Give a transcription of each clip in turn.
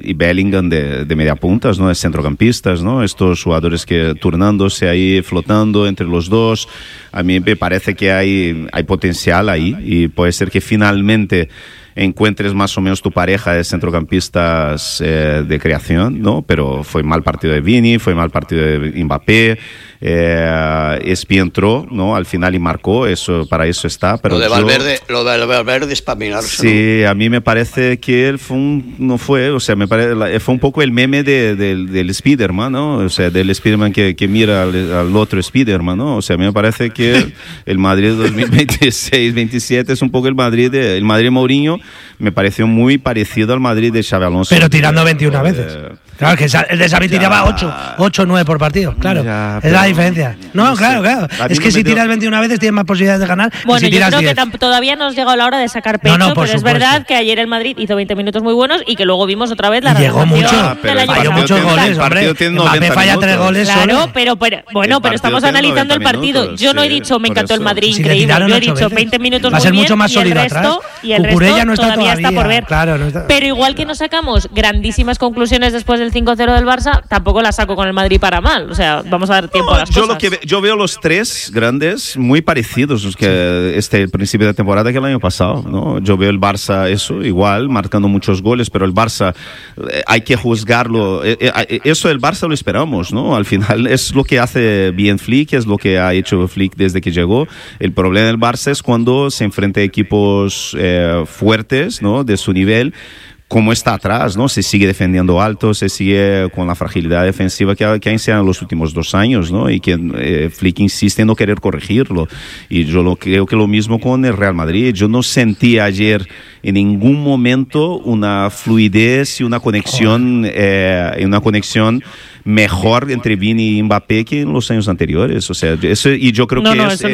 y Bellingham de mediapuntas, ¿no? De centrocampistas, ¿no? Estos jugadores que turnándose ahí, flotando entre los dos. A mí me parece que hay potencial ahí y puede ser que finalmente encuentres más o menos tu pareja de centrocampistas de creación, ¿no? Pero fue mal partido de Vini, fue mal partido de Mbappé, Espi entró, ¿no? Al final y marcó, para eso está. Pero lo de Valverde es para mirarse, sí, ¿no? A mí me parece que él fue un poco el meme del Spiderman, ¿no? O sea, del Spiderman que mira al otro Spiderman, ¿no? O sea, a mí me parece que el Madrid 2026-27 es un poco el Madrid Mourinho. Me pareció muy parecido al Madrid de Xabi Alonso. Pero tirando 21 veces. Claro, que el de Xavi tiraba 8 o 9 por partido, claro. Es la diferencia. No, claro. Es que si tiras 21 veces tienes más posibilidades de ganar. Bueno, si yo creo 10. que todavía no nos ha llegado la hora de sacar pecho, pero es verdad que ayer el Madrid hizo 20 minutos muy buenos y que luego vimos otra vez la llegó mucho, falló muchos goles, hombre. Mbappé falla 3 goles. Claro, pero estamos analizando el partido. Yo no he dicho me encantó el Madrid, increíble. Yo he dicho 20 minutos muy bien. Va a ser mucho más sólido atrás. Y el resto todavía está por ver. Pero igual que no sacamos grandísimas conclusiones después del 5-0 del Barça, tampoco la saco con el Madrid para mal. O sea, vamos a dar tiempo a las cosas. Yo veo los tres grandes muy parecidos que el principio de temporada que el año pasado, ¿no? Yo veo el Barça eso igual, marcando muchos goles, pero el Barça hay que juzgarlo. Eso del Barça lo esperamos, ¿no? Al final es lo que hace bien Flick, es lo que ha hecho Flick desde que llegó. El problema del Barça es cuando se enfrenta a equipos fuertes, ¿no? De su nivel. Cómo está atrás, ¿no? Se sigue defendiendo alto, se sigue con la fragilidad defensiva que ha enseñado en los últimos 2 años, ¿no? Y que Flick insiste en no querer corregirlo. Y yo creo que lo mismo con el Real Madrid. Yo no sentí ayer en ningún momento una fluidez y una conexión mejor entre Vini y Mbappé que en los años anteriores. O sea, eso, y yo creo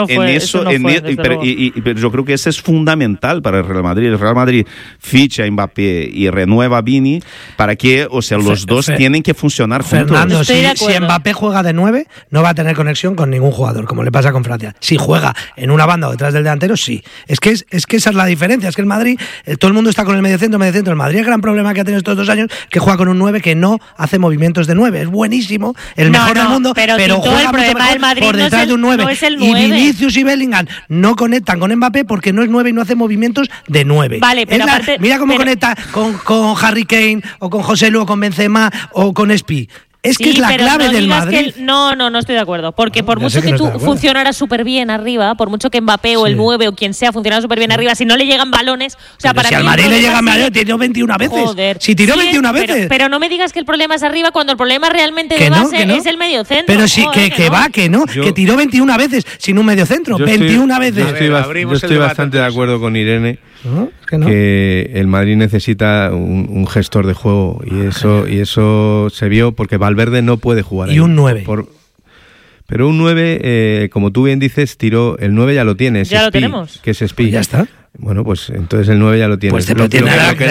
pero yo creo que eso es fundamental para el Real Madrid. El Real Madrid ficha a Mbappé y renueva a Vini para que, o sea, los dos tienen que funcionar juntos. Fernando, si Mbappé juega de 9, no va a tener conexión con ningún jugador, como le pasa con Francia. Si juega en una banda o detrás del delantero, sí. Es que esa es la diferencia. Es que el Madrid, todo el mundo está con el mediocentro. El Madrid, el gran problema que ha tenido estos 2 años, que juega con un 9 que no hace movimientos de 9. Es buenísimo, el mejor del mundo, pero juega mucho mejor por detrás de un 9. Y Vinicius y Bellingham no conectan con Mbappé porque no es 9 y no hace movimientos de 9. Vale, pero mira cómo conecta con Harry Kane o con José Lu o con Benzema o con Espi. Es que es la clave del Madrid. No estoy de acuerdo. Porque por mucho que tú funcionaras súper bien arriba, por mucho que Mbappé o el 9 o quien sea funcionara súper bien arriba, si no le llegan balones, o sea, para si al Madrid le llegan balones, tiró 21 veces. Joder. Si tiró 21 veces. Pero no me digas que el problema es arriba cuando el problema realmente de base es el mediocentro. Pero sí, que tiró 21 veces sin un mediocentro. 21 veces. Yo estoy bastante de acuerdo con Irene. ¿No? Que el Madrid necesita un gestor de juego y eso se vio porque Valverde no puede jugar y ahí. Un 9 pero un 9, como tú bien dices, tiró el 9 ya lo tienes. Ya lo tenemos. Que es Espi. Pues ya está. Bueno, pues entonces el 9 ya lo tienes. Pues lo que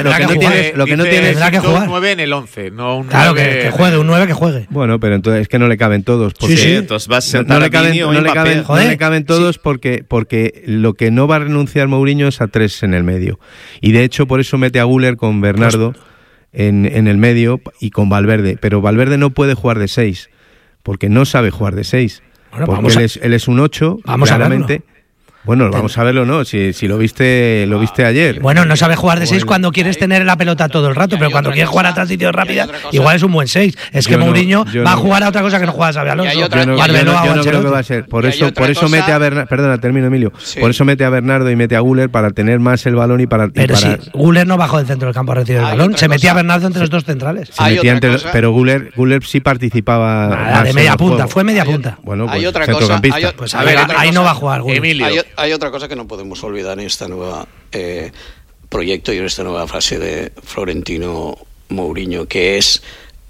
no tienes tendrá que jugar. Un 9 en el 11, no un 9. Claro, que juegue, un 9 que juegue. Bueno, pero entonces es que no le caben todos. Porque sí. Entonces vas a sentar no le caben todos porque lo que no va a renunciar Mourinho es a 3 en el medio. Y de hecho por eso mete a Güler con Bernardo en el medio y con Valverde. Pero Valverde no puede jugar de 6 porque no sabe jugar de 6. Bueno, porque él es un 8, claramente. Bueno, vamos a verlo, ¿no? Si lo viste ayer. Bueno, no sabe jugar de 6 cuando quieres tener la pelota todo el rato, pero cuando quieres jugar a transición rápida, igual es un buen 6. Es que Mourinho va a jugar a otra cosa que no juega Xabi Alonso. Yo no creo que va a ser. Por eso mete a Bernardo. Perdona, termino, Emilio. Sí. Por eso mete a Bernardo y mete a Güler para tener más el balón y para. Pero sí, Güler no bajó del centro del campo a recibir el balón. Se metía a Bernardo entre los dos centrales. Pero Güler sí participaba. De media punta, fue media punta. Bueno, pues centrocampista. Pues a ver, ahí no va a jugar Güler. Hay otra cosa que no podemos olvidar en este nuevo proyecto y en esta nueva fase de Florentino Mourinho, que es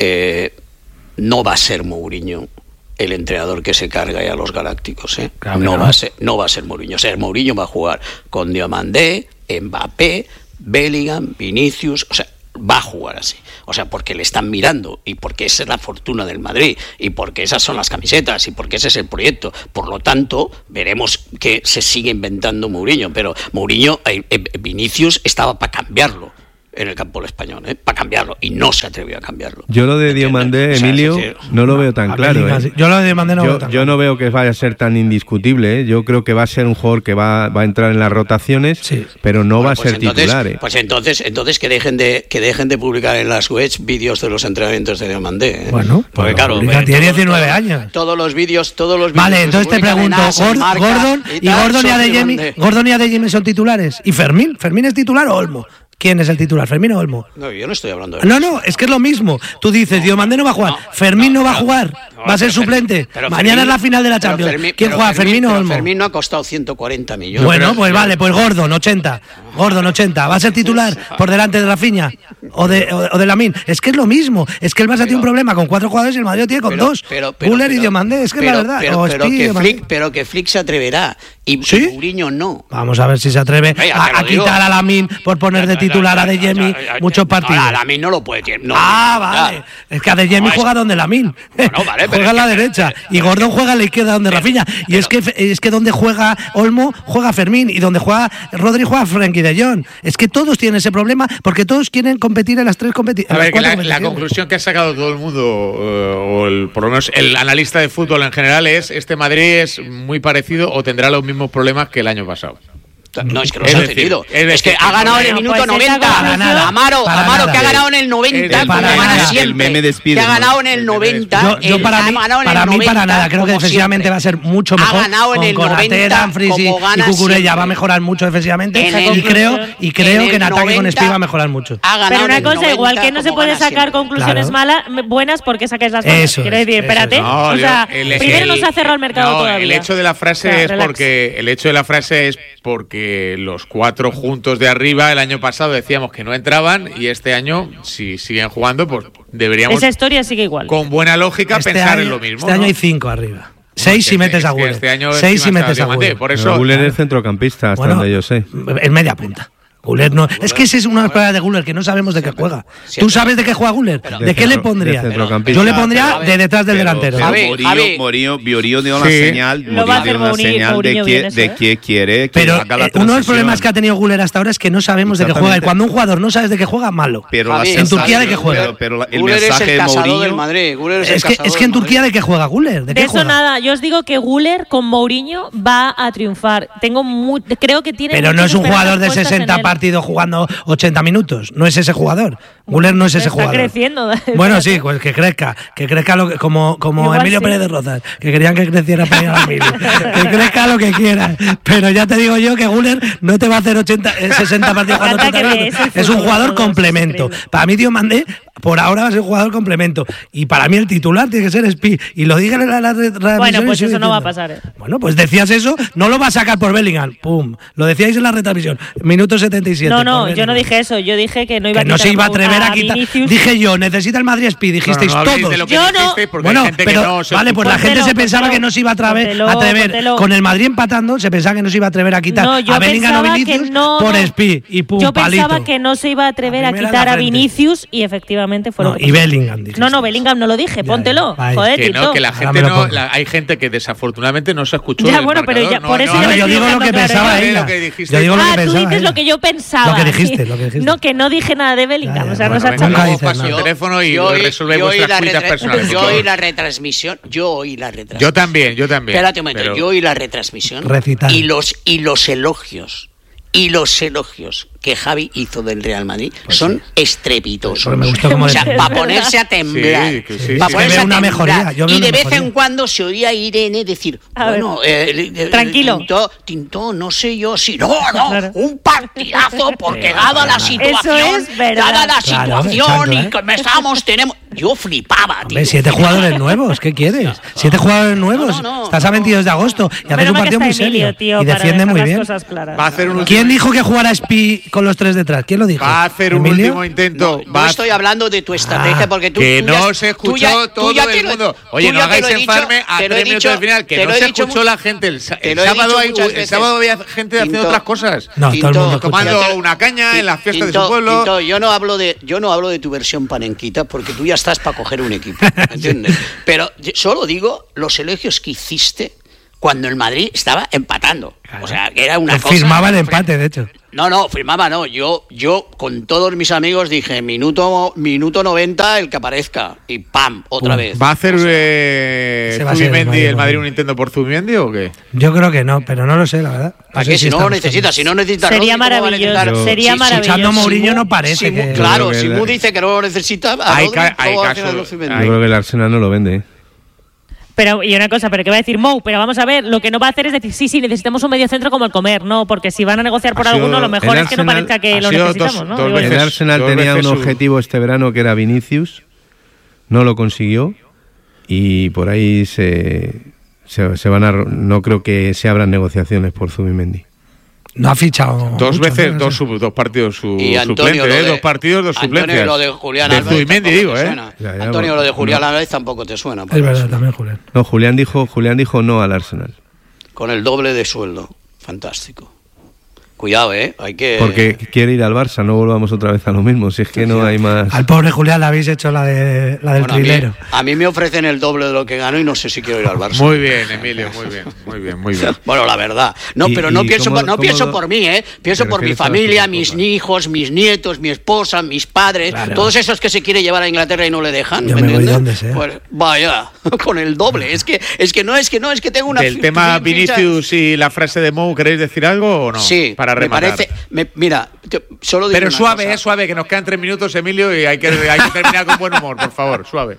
no va a ser Mourinho el entrenador que se carga a los galácticos, Claro, no va a ser Mourinho. O sea, Mourinho va a jugar con Diomandé, Mbappé, Bellingham, Vinicius, o sea, va a jugar así. O sea, porque le están mirando y porque esa es la fortuna del Madrid y porque esas son las camisetas y porque ese es el proyecto. Por lo tanto, veremos que se sigue inventando Mourinho, pero Mourinho, Vinicius estaba para cambiarlo. en el campo español, para cambiarlo, y no se atrevió a cambiarlo. Yo lo de Diomandé, Emilio, no lo veo tan claro. Yo lo de Diomandé no veo tan claro. Yo no veo que vaya a ser tan indiscutible. Yo creo que va a ser un jugador que va a entrar en las rotaciones, pero no va a ser titular. Pues entonces que dejen de publicar en las webs vídeos de los entrenamientos de Diomandé. Bueno, porque claro, tiene 19 años. Todos los vídeos. Vale, entonces te pregunto, Gordon y Adeyemi son titulares. ¿Y Fermín? ¿Fermín es titular o Olmo? ¿Quién es el titular? ¿Fermín o Olmo? No, yo no estoy hablando de eso. No, es que es lo mismo. Tú dices, Diomandé no va a jugar, Fermín no va a jugar, va a ser suplente. Mañana es la final de la Champions. ¿Quién juega, Fermín o Olmo? Fermín no ha costado 140 millones. Bueno, pues vale, pues Gordon, 80. ¿Va a ser titular por delante de Rafinha o de Lamine? Es que es lo mismo. Es que el Barça tiene un problema con 4 jugadores y el Madrid lo tiene con 2. Güler y Diomandé, es que es la verdad. Pero que Flick se atreverá. Y Mourinho no. Vamos a ver si se atreve a quitar a Lamine por poner de titular a Adeyemi muchos partidos. A Lamine no lo puede tener. Vale. Es que Adeyemi juega donde Lamine. Juega a la derecha. Y Gordon juega a la izquierda donde Rafinha. Y es que donde juega Olmo, juega Fermín. Y donde juega Rodri, juega Frenkie de Jong. Es que todos tienen ese problema porque todos quieren competir en las 3 competiciones. A ver, la conclusión que ha sacado todo el mundo, por lo menos el analista de fútbol en general, es este Madrid es muy parecido o tendrá los mismos problemas que el año pasado. No, es que los ha tenido. Es que ha ganado en el minuto 90. Amaro, que ha ganado en el 90, como gana siempre. Que ha ganado en el 90. Yo para mí, para nada. Creo que defensivamente va a ser mucho mejor. Ha ganado en el 90, Dumfries y Cucurella va a mejorar mucho defensivamente. Y creo que en ataque con Spi va a mejorar mucho. Pero una cosa, igual que no se puede sacar conclusiones buenas porque saques las cosas. Quiero decir, espérate. O sea, primero no se ha cerrado el mercado todavía. El hecho de la frase es porque los 4 juntos de arriba el año pasado decíamos que no entraban y este año, si siguen jugando, pues deberíamos. Esa historia sigue igual. Con buena lógica pensar en lo mismo. Este año hay 5 arriba. 6 si metes a Güler. Este año 6 si metes a Güler. Por eso. Güler es centrocampista, hasta donde yo sé. En media punta. Güler no. Es que esa es una de las palabras de Güler que no sabemos de qué juega. ¿Tú sabes de qué juega Güler? ¿De qué le pondría? Yo le pondría de detrás del delantero. Mourinho dio una señal de que quiere que pero haga la uno de los problemas que ha tenido Güler hasta ahora es que no sabemos de qué juega. Y cuando un jugador no sabes de qué juega, malo. En Turquía de qué juega. Pero el mensaje de Mourinho es que en Turquía de qué juega Güler. De eso nada. Yo os digo que Güler con Mourinho va a triunfar. Creo que tiene. Pero no es un jugador de 60 partido jugando 80 minutos. No es ese jugador. Güler no es ese jugador. Está creciendo. Bueno, sí, pues que crezca como Emilio Pérez de Rozas, que querían que creciera para Emilio. Que crezca lo que quiera. Pero ya te digo yo que Güler no te va a hacer 60 partidos jugando 80 minutos. Es un jugador complemento. Para mí, Diomandé, por ahora va a ser un jugador complemento. Y para mí el titular tiene que ser Spi. Y lo digan en la retransmisión. Bueno, pues eso no va a pasar. Bueno, pues decías eso, no lo va a sacar por Bellingham. Pum. Lo decíais en la retransmisión. Minuto 77. No, yo no dije eso. Yo dije que no iba no se iba a atrever a quitar. Dije yo, necesita el Madrid Spi. Dijisteis todos. Yo no. Bueno, pero vale, pues la gente se pensaba que no se iba a atrever. Con el Madrid empatando, se pensaba que no se iba a atrever a quitar a Bellingham o Vinicius por Spi. Y pum, yo pensaba que no se iba a atrever a quitar a Vinicius y efectivamente fue lo que y Bellingham. No, Bellingham no lo dije. Póntelo. Joder, que la gente no. Hay gente que desafortunadamente no se escuchó. Ya, bueno, pero ya por eso yo digo lo que pensaba ella. Yo digo lo que pensaba. Tú dices lo que yo pensaba. Lo que dijiste. No, que no dije nada de Bellingham. O sea, no se ha echado. Paso el teléfono y resolve vuestras cuitas personales. Yo oí la retransmisión. Yo también. Espérate un momento. Yo oí la retransmisión. Y los elogios. Y los elogios que Javi hizo del Real Madrid son estrepitosos. O sea, para ponerse a temblar. Para ponerse a una mejoría. Y de vez en cuando se oía a Irene decir, bueno, tranquilo. Tinto, no sé yo si no, un partidazo porque dada la situación, y que tenemos. Yo flipaba, tío. 7 jugadores nuevos, ¿qué quieres? 7 jugadores nuevos. Estás a 22 de agosto y haces un partido muy serio. Y defiende muy bien. Va a hacer un ¿Quién dijo que jugara Spi con los 3 detrás? ¿Quién lo dijo? Va a hacer un último intento. No estoy hablando de tu estrategia porque tú. Que no se escuchó todo el mundo. Oye, no hagáis enfarme a 3 minutos del final. Que no se escuchó la gente. El sábado había gente haciendo otras cosas. Tomando una caña en las fiestas de su pueblo. Yo no hablo de tu versión panenquita porque tú ya estás para coger un equipo. ¿Entiendes? Pero solo digo los elogios que hiciste cuando el Madrid estaba empatando. O sea, que era una cosa... Firmaba el empate, de hecho. No, firmaba no. Yo con todos mis amigos dije, minuto 90 el que aparezca. Y ¡pam! Otra vez. ¿Va a hacer Zubimendi el Madrid un intento por Zubimendi o qué? Yo creo que no, pero no lo sé, la verdad. ¿Para qué? Si no lo necesita, Sería maravilloso. Sería maravilloso. Escuchando Mourinho no parece que... Claro, si Mu dice que no lo necesita... Hay casos. Yo creo que el Arsenal no lo vende, Pero, y una cosa, ¿pero qué va a decir Mou? Pero vamos a ver, lo que no va a hacer es decir, sí, necesitamos un mediocentro como el Comer, no, porque si van a negociar por alguno, lo mejor es que no parezca que lo necesitamos, ¿no? El Arsenal tenía un objetivo este verano que era Vinicius, no lo consiguió, y por ahí se van a... No creo que se abran negociaciones por Zubimendi. No ha fichado. Dos partidos suplentes, 2 partidos, 2 suplentes. Antonio, lo de Julián Álvarez. De Zubimendi, digo, Antonio, lo de Julián Álvarez tampoco te suena. Es verdad, también Julián. No, Julián dijo no al Arsenal. Con el doble de sueldo. Fantástico. Cuidado, hay que... Porque quiere ir al Barça, no volvamos otra vez a lo mismo, si es que no hay más... Al pobre Julián le habéis hecho la del trilero. A mí me ofrecen el doble de lo que gano y no sé si quiero ir al Barça. Muy bien, Emilio, muy bien. Bueno, la verdad. No, pero no pienso por mí, pienso por mi familia, mis hijos, mis nietos, mi esposa, mis padres, todos esos que se quiere llevar a Inglaterra y no le dejan. Yo me voy donde sea. Pues vaya, con el doble. Es que tengo una... ¿Del tema Vinicius y la frase de Mou, queréis decir algo o no? Sí. Para rematar. Mira, solo digo pero suave, cosa. Suave, que nos quedan 3 minutos, Emilio, y hay que terminar con buen humor, por favor, suave.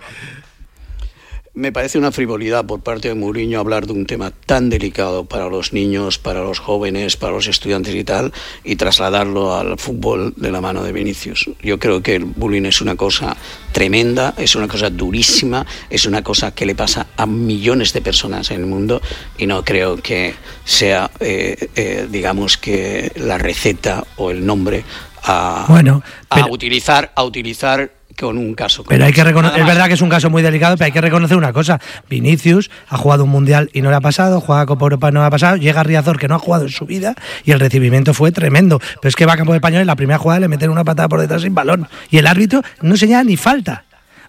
Me parece una frivolidad por parte de Mourinho hablar de un tema tan delicado para los niños, para los jóvenes, para los estudiantes y tal, y trasladarlo al fútbol de la mano de Vinicius. Yo creo que el bullying es una cosa tremenda, es una cosa durísima, es una cosa que le pasa a millones de personas en el mundo, y no creo que sea, digamos, que la receta o el nombre a utilizar con un caso. Pero hay que reconocer, es verdad que es un caso muy delicado, pero hay que reconocer una cosa. Vinicius ha jugado un Mundial y no le ha pasado, juega Copa Europa y no le ha pasado, llega Riazor que no ha jugado en su vida y el recibimiento fue tremendo. Pero es que va a campo de Español y en la primera jugada le meten una patada por detrás sin balón y el árbitro no señala ni falta.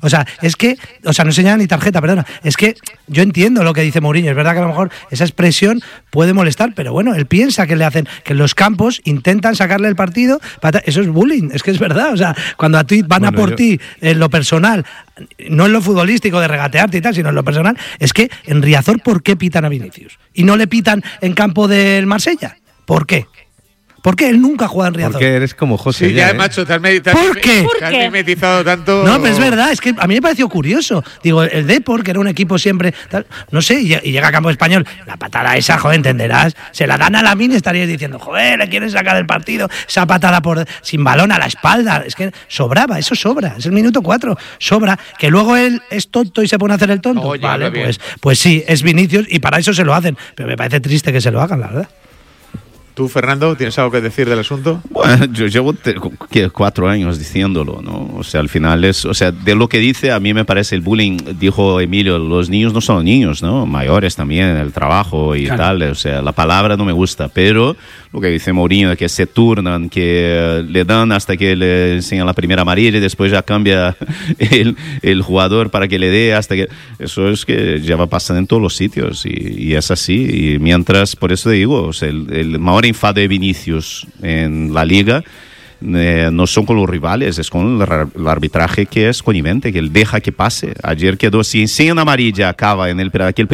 No señala ni tarjeta, perdona. Es que yo entiendo lo que dice Mourinho. Es verdad que a lo mejor esa expresión puede molestar, pero bueno, él piensa que le hacen, que en los campos intentan sacarle el partido. Eso es bullying, es que es verdad. O sea, cuando a ti van a por ti en lo personal, no en lo futbolístico de regatearte y tal, sino en lo personal, es que en Riazor, ¿por qué pitan a Vinicius? Y no le pitan en campo del Marsella. ¿Por qué? Porque él nunca juega en Riazor. Porque eres como José. Sí, ya macho, te has mimetizado tanto. No, pero es verdad, es que a mí me pareció curioso. Digo, el Depor, que era un equipo siempre, tal, no sé, y llega a campo español, la patada esa, joder, entenderás, se la dan a Lamine y estarías diciendo, joder, le quieren sacar del partido, esa patada sin balón a la espalda. Es que sobraba, eso sobra, es el minuto 4, sobra. Que luego él es tonto y se pone a hacer el tonto. Oye, vale, pues sí, es Vinicius y para eso se lo hacen. Pero me parece triste que se lo hagan, la verdad. ¿Tú, Fernando, tienes algo que decir del asunto? Bueno, yo llevo 4 años diciéndolo, ¿no? O sea, al final de lo que dice, a mí me parece el bullying, dijo Emilio, los niños no son niños, ¿no? Mayores también, el trabajo y tal, o sea, la palabra no me gusta, pero lo que dice Mourinho, que se turnan, que le dan hasta que le enseñan la primera amarilla y después ya cambia el jugador para que le dé hasta que... Eso es que ya va pasando en todos los sitios y es así, y mientras, por eso digo, o sea, el mayor enfado de Vinicius en la liga no son con los rivales, es con el arbitraje que es connivente, que él deja que pase. Ayer quedó, si enseñan amarilla, acaba en aquella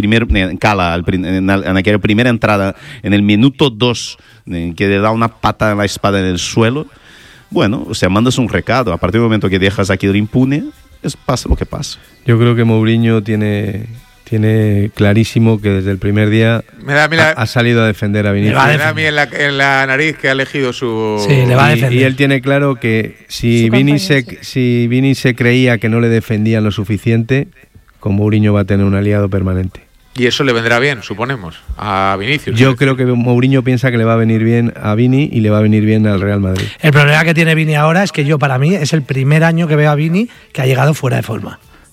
primera entrada, en el minuto 2, que le da una patada en la espada en el suelo. Bueno, o sea, mandas un recado. A partir del momento que dejas aquí impune, pasa lo que pasa. Yo creo que Mourinho tiene clarísimo que desde el primer día ha salido a defender a Vinicius. Me da a mí en la nariz que ha elegido su... Sí, le va a defender. Y él tiene claro que si Vini se creía que no le defendían lo suficiente, con Mourinho va a tener un aliado permanente. Y eso le vendrá bien, suponemos, a Vinicius. Yo creo que Mourinho piensa que le va a venir bien a Vini y le va a venir bien al Real Madrid. El problema que tiene Vini ahora es que para mí es el primer año que veo a Vini que ha llegado fuera de forma.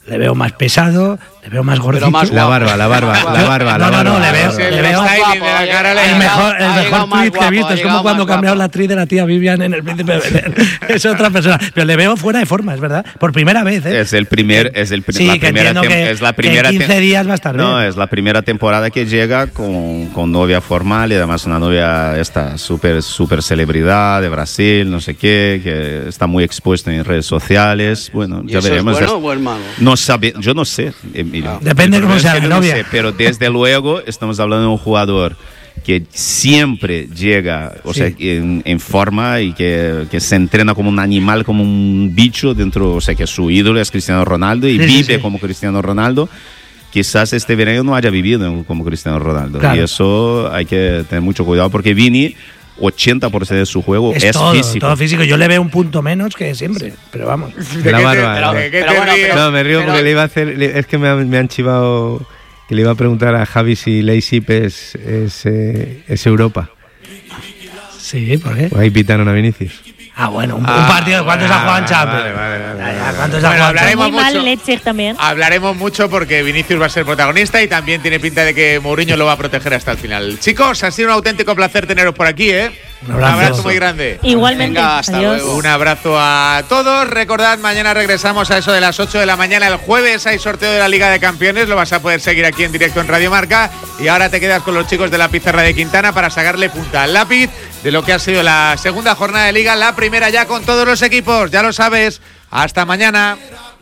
le veo más pesado, le veo más gordito. La barba. No, le veo el mejor tweet que he visto. Es como cuando cambiaron la actriz de la tía Vivian en El Príncipe de Belén. Es otra persona. Pero le veo fuera de forma, es verdad. Por primera vez, ¿eh? Es la primera que 15 días va a estar bien. No, es la primera temporada que llega con novia formal y además una novia esta súper celebridad de Brasil, no sé qué, que está muy expuesto en redes sociales. Bueno, ya veremos. ¿Es bueno o es malo? Yo no sé, Emilio. Depende de cómo sea la novia. No sé, pero desde luego estamos hablando de un jugador que siempre llega, o sea, en forma y que se entrena como un animal, como un bicho dentro, o sea, que su ídolo es Cristiano Ronaldo y vive como Cristiano Ronaldo. Quizás este verano no haya vivido como Cristiano Ronaldo. Claro. Y eso hay que tener mucho cuidado porque Vini, 80% de su juego es físico. Todo físico. Yo le veo un punto menos que siempre, pero vamos. La barba. No, me río porque le iba a hacer. Es que me han chivado. Que le iba a preguntar a Javi si Leipzig es Europa. Sí, ¿por qué? Pues ahí pitaron a Vinicius. Bueno, un partido. ¿Cuántos ha jugado en Champions? ¿Cuántos ha jugado? Hablaremos mucho. Leipzig también. Hablaremos mucho porque Vinicius va a ser protagonista y también tiene pinta de que Mourinho lo va a proteger hasta el final. Chicos, ha sido un auténtico placer teneros por aquí, ¿eh? Un abrazo muy grande. Igualmente. Venga, hasta luego. Un abrazo a todos. Recordad, mañana regresamos a eso de las 8 de la mañana. El jueves hay sorteo de la Liga de Campeones. Lo vas a poder seguir aquí en directo en Radio Marca. Y ahora te quedas con los chicos de la Pizarra de Quintana para sacarle punta al lápiz de lo que ha sido la segunda jornada de Liga. La primera ya con todos los equipos. Ya lo sabes. Hasta mañana.